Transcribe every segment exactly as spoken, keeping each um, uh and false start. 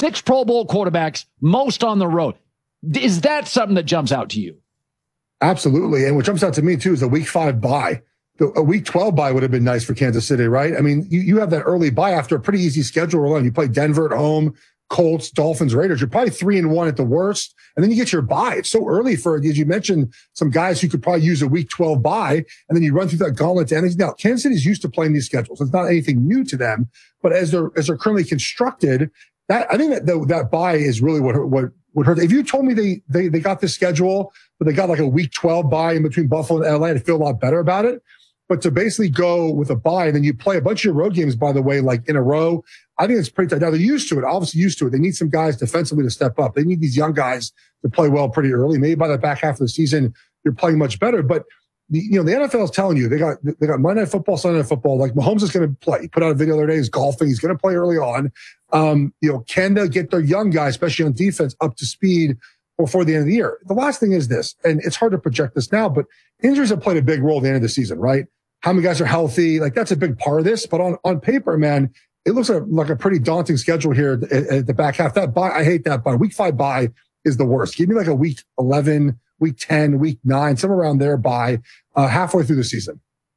six Pro Bowl quarterbacks, most on the road. Is that something that jumps out to you? Absolutely. And what jumps out to me, too, is a week five bye. A week twelve bye would have been nice for Kansas City, right? I mean, you, you have that early bye after a pretty easy schedule run. You play Denver at home, Colts, Dolphins, Raiders. You're probably three and one at the worst. And then you get your bye. It's so early for, as you mentioned, some guys who could probably use a week twelve bye. And then you run through that gauntlet to end. Now, Kansas City's used to playing these schedules. It's not anything new to them. But as they're, as they're currently constructed, that, I think that the, that bye is really what, what, what hurt. If you told me they, they, they got this schedule, but they got like a week twelve bye in between Buffalo and L A, I'd feel a lot better about it. But to basically go with a bye, and then you play a bunch of your road games, by the way, like in a row, I think it's pretty tight. Now, they're used to it, obviously used to it. They need some guys defensively to step up. They need these young guys to play well pretty early. Maybe by the back half of the season, you're playing much better. But, the, you know, the N F L is telling you, they got they got Monday Night Football, Sunday Night Football. Like, Mahomes is going to play. He put out a video the other day. He's golfing. He's going to play early on. Um, you know, can they get their young guys, especially on defense, up to speed before the end of the year? The last thing is this, and it's hard to project this now, but injuries have played a big role at the end of the season, right? How many guys are healthy? Like, that's a big part of this. But on, on paper, man, it looks like, like a pretty daunting schedule here at, at the back half. That bye, I hate that bye. Week five bye is the worst. Give me like a week eleven, week ten, week nine, somewhere around there bye, uh, halfway through the season.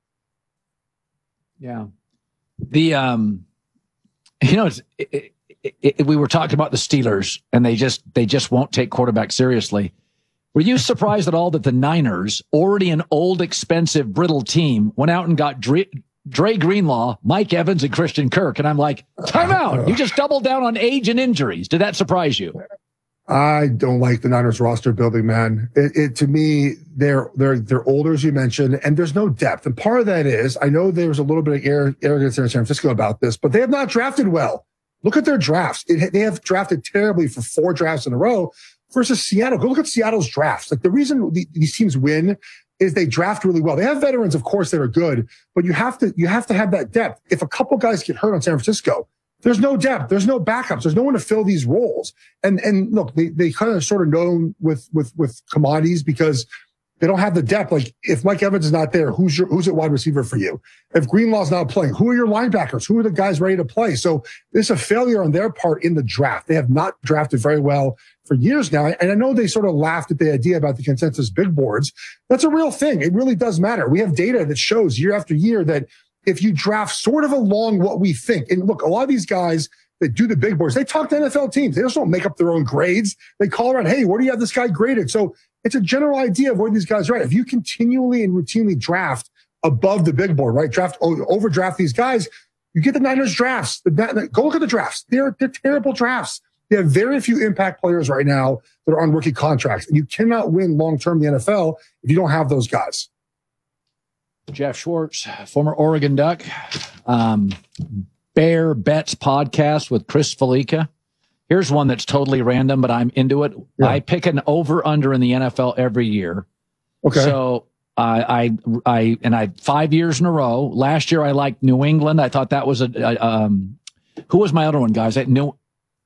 Yeah. The, um, you know, it's, it, it, it, we were talking about the Steelers, and they just, they just won't take quarterback seriously. Were you surprised at all that the Niners, already an old, expensive, brittle team, went out and got Dre, Dre Greenlaw, Mike Evans, and Christian Kirk? And I'm like, time out. You just doubled down on age and injuries. Did that surprise you? I don't like the Niners roster building, man. It, it to me, they're they're they're older, as you mentioned, and there's no depth. And part of that is, I know there's a little bit of arrogance there in San Francisco about this, but they have not drafted well. Look at their drafts. It, they have drafted terribly for four drafts in a row. Versus Seattle. Go look at Seattle's drafts. Like, the reason the, these teams win is they draft really well. They have veterans, of course, that are good, but you have to, you have to have that depth. If a couple guys get hurt on San Francisco, there's no depth. There's no backups. There's no one to fill these roles. And, and look, they, they kind of sort of know with, with, with commodities because they don't have the depth. Like, if Mike Evans is not there, who's your, who's at wide receiver for you? If Greenlaw's not playing, who are your linebackers? Who are the guys ready to play? So there's a failure on their part in the draft. They have not drafted very well for years now. And I know they sort of laughed at the idea about the consensus big boards. That's a real thing. It really does matter. We have data that shows year after year that if you draft sort of along what we think, and look, a lot of these guys that do the big boards, they talk to N F L teams. They just don't make up their own grades. They call around, hey, where do you have this guy graded? So it's a general idea of where these guys are at. If you continually and routinely draft above the big board, right? Draft, overdraft these guys, you get the Niners drafts. Go look at the drafts. They're, they're terrible drafts. They have very few impact players right now that are on rookie contracts. And you cannot win long-term in the N F L if you don't have those guys. Jeff Schwartz, former Oregon Duck, um, Bear Bets podcast with Chris Felica. Here's one that's totally random, but I'm into it. Yeah. I pick an over-under in the N F L every year. Okay. So I, I, I, and I five years in a row. Last year I liked New England. I thought that was a, a um, who was my other one, guys? I knew.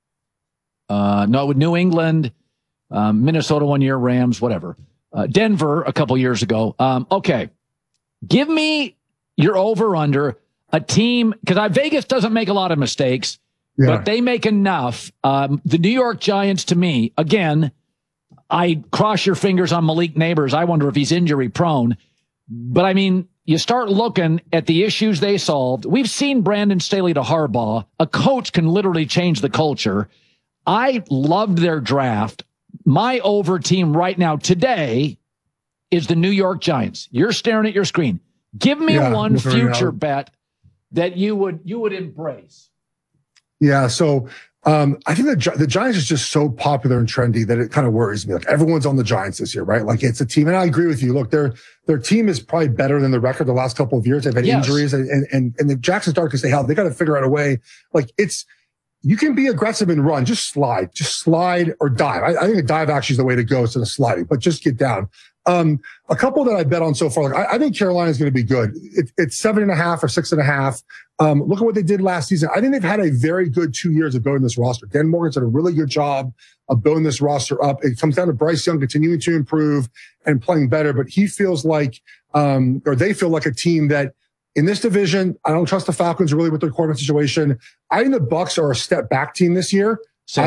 Uh, no, with New England, um, Minnesota one year, Rams, whatever. Uh, Denver a couple years ago. Um, okay. Give me your over-under, a team, because Vegas doesn't make a lot of mistakes, yeah. but they make enough. Um, the New York Giants, to me, again, I cross your fingers on Malik Neighbors. I wonder if he's injury prone. But, I mean, you start looking at the issues they solved. We've seen Brandon Staley to Harbaugh. A coach can literally change the culture. I loved their draft. My over team right now today is the New York Giants. You're staring at your screen. Give me yeah, one future bet that you would you would embrace. Yeah, so um, I think the the Giants is just so popular and trendy that it kind of worries me. Like, everyone's on the Giants this year, right? Like, it's a team, and I agree with you. Look, their their team is probably better than the record the last couple of years. They've had yes. injuries, and and and the Jackson Stark to stay healthy. They got to figure out a way. Like, it's. You can be aggressive and run. Just slide. Just slide or dive. I, I think a dive actually is the way to go instead of sliding, but just get down. Um, a couple that I bet on so far, like, I, I think Carolina is going to be good. It, it's seven and a half or six and a half. Um, look at what they did last season. I think they've had a very good two years of building this roster. Dan Morgan's done a really good job of building this roster up. It comes down to Bryce Young continuing to improve and playing better, but he feels like, um, or they feel like a team that, in this division, I don't trust the Falcons really with their quarterback situation. I think the Bucs are a step back team this year.